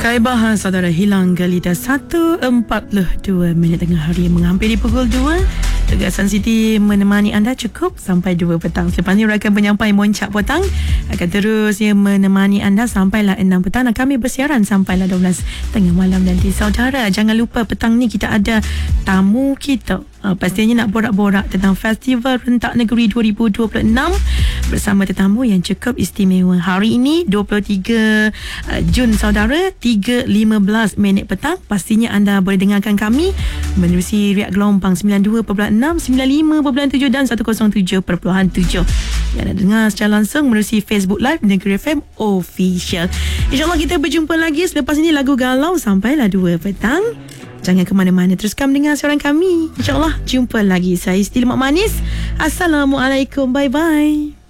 Kaibahan saudara hilang Galida 1.42 tengah hari menghampiri pukul 2. Tegasan Siti menemani anda cukup sampai 2 petang. Selepas ni rakan penyampai Moncak Petang akan terus menemani anda sampailah 6 petang dan kami bersiaran sampailah 12 tengah malam nanti. Saudara, jangan lupa petang ni kita ada tamu kita. Pastinya nak borak-borak tentang Festival Rentak Negeri 2026 bersama tetamu yang cukup istimewa. Hari ini 23 Jun saudara, 3.15 petang. Pastinya anda boleh dengarkan kami menerusi riak gelombang 92.6, 95.7 dan 107.7. Yang anda dengar secara langsung menerusi Facebook Live Negeri FM Official. InsyaAllah kita berjumpa lagi selepas ini lagu galau sampailah 2 petang. Jangan ke mana-mana, teruskan mendengar siaran kami. InsyaAllah jumpa lagi. Saya Isti Lemak Manis. Assalamualaikum, bye-bye.